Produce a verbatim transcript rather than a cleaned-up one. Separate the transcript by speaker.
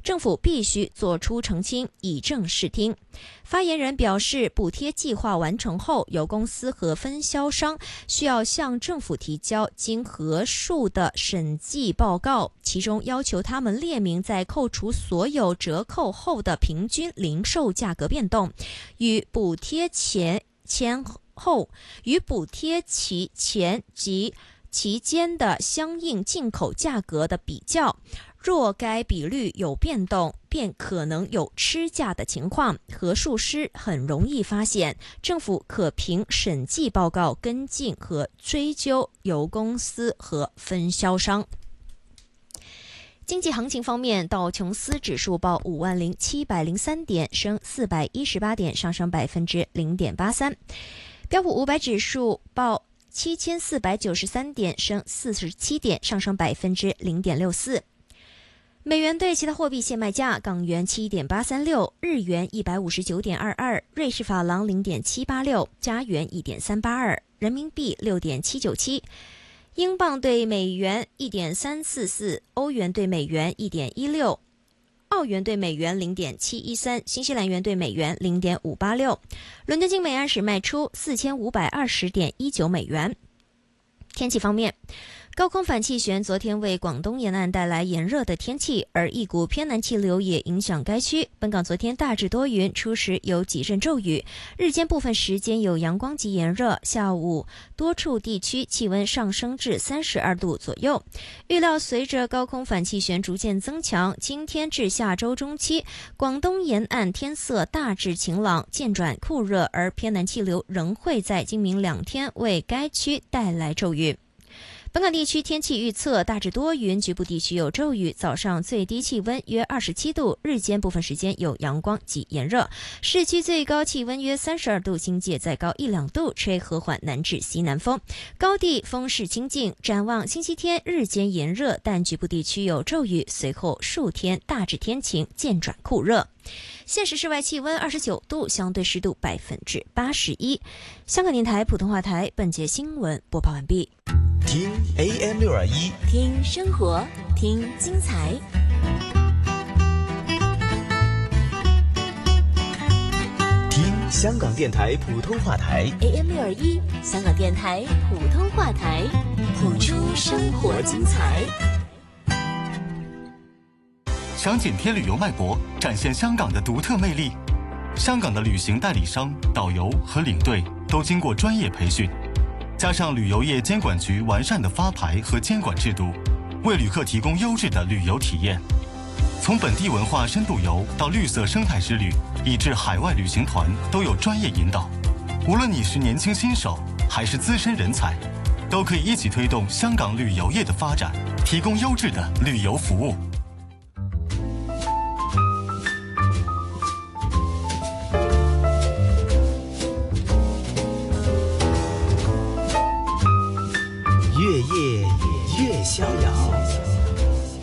Speaker 1: 政府必须做出澄清，以正视听。发言人表示，补贴计划完成后，有公司和分销商需要向政府提交经核数的审计报告，其中要求他们列明在扣除所有折扣后的平均零售价格变动，与补贴前前后与补贴期前及期间的相应进口价格的比较。若该比率有变动，便可能有吃价的情况，核数师很容易发现，政府可凭审计报告跟进和追究由公司和分销商。经济行情方面，道琼斯指数报五万零七百零三点，升四百一十八点，上升百分之零点八三。标普五百指数报七千四百九十三点，升四十七点，上升百分之零点六四。美元对其他货币现卖价：港元七点八三六，日元一百五十九点二二，瑞士法郎零点七八六，加元一点三八二，人民币六点七九七，英镑对美元一点三四四，欧元对美元一点一六，澳元对美元零点七一三，新西兰元对美元零点五八六。伦敦金每安士卖出四千五百二十点一九美元。天气方面，高空反气旋昨天为广东沿岸带来炎热的天气，而一股偏南气流也影响该区。本港昨天大致多云，初时有几阵骤雨，日间部分时间有阳光及炎热，下午多处地区气温上升至三十二度左右。预料随着高空反气旋逐渐增强，今天至下周中期，广东沿岸天色大致晴朗，渐转酷热，而偏南气流仍会在今明两天为该区带来骤雨。本港地区天气预测大致多云，局部地区有骤雨，早上最低气温约二十七度，日间部分时间有阳光及炎热，市区最高气温约三十二度，新界再高一两度，吹和缓南至西南风，高地风势清劲。展望星期天日间炎热，但局部地区有骤雨，随后数天大致天晴，渐转酷热。现时室外气温二十九度，相对湿度百分之八十一。香港电台普通话台本节新闻播报完毕。
Speaker 2: 听 A M 六二一，
Speaker 3: 听生活，听精彩。
Speaker 2: 听香港电台普通话台
Speaker 3: A M 六二一，香港电台普通话台，谱出生活精彩。
Speaker 4: 想紧贴旅游脉搏，展现香港的独特魅力。香港的旅行代理商、导游和领队都经过专业培训，加上旅游业监管局完善的发牌和监管制度，为旅客提供优质的旅游体验。从本地文化深度游到绿色生态之旅，以至海外旅行团都有专业引导。无论你是年轻新手还是资深人才，都可以一起推动香港旅游业的发展，提供优质的旅游服务。
Speaker 2: 越夜越香港。